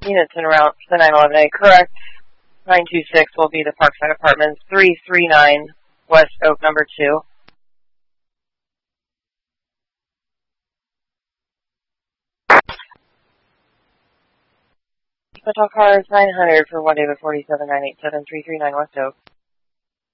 Units en route to the 911A. Correct. 926 will be the Parkside Apartments, 339 West Oak number 2. Hotel cars 900 for 1 David 47 987 339 West Oak.